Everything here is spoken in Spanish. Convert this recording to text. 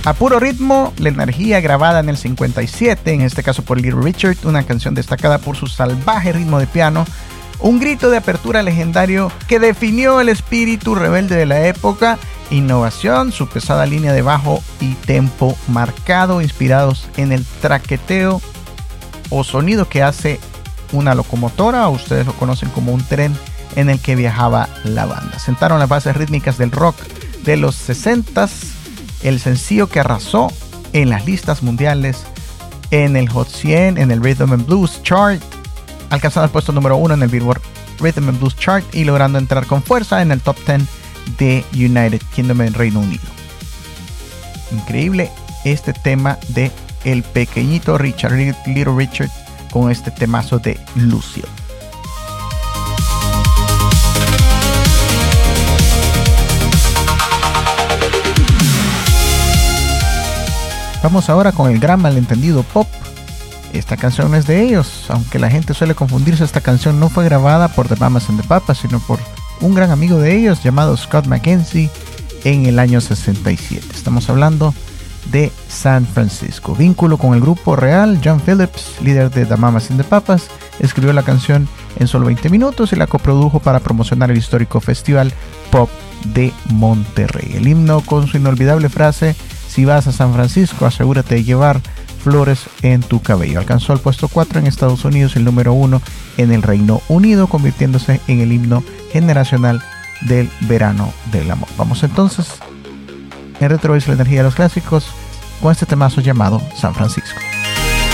A Puro Ritmo, la energía, grabada en el 57, en este caso por Little Richard, una canción destacada por su salvaje ritmo de piano, un grito de apertura legendario que definió el espíritu rebelde de la época, innovación, su pesada línea de bajo y tempo marcado, inspirados en el traqueteo o sonido que hace una locomotora, o ustedes lo conocen como un tren en el que viajaba la banda. Sentaron las bases rítmicas del rock de los 60s, el sencillo que arrasó en las listas mundiales, en el Hot 100, en el Rhythm and Blues Chart, alcanzando el puesto número 1 en el Billboard Rhythm and Blues Chart y logrando entrar con fuerza en el Top 10 de United Kingdom en Reino Unido. Increíble este tema de el pequeñito Richard, Little Richard, con este temazo de Lucille. Vamos ahora con el gran malentendido pop. Esta canción no es de ellos, aunque la gente suele confundirse. Esta canción no fue grabada por The Mamas and the Papas, sino por un gran amigo de ellos llamado Scott McKenzie en el año 67. Estamos hablando de San Francisco. Vínculo con el grupo real. John Phillips, líder de The Mamas and the Papas, escribió la canción en solo 20 minutos y la coprodujo para promocionar el histórico Festival Pop de Monterrey. El himno, con su inolvidable frase: si vas a San Francisco, asegúrate de llevar flores en tu cabello. Alcanzó el puesto 4 en Estados Unidos y el número 1 en el Reino Unido, convirtiéndose en el himno generacional del verano del amor. Vamos entonces en Retro Voice, la energía de los clásicos, con este temazo llamado San Francisco.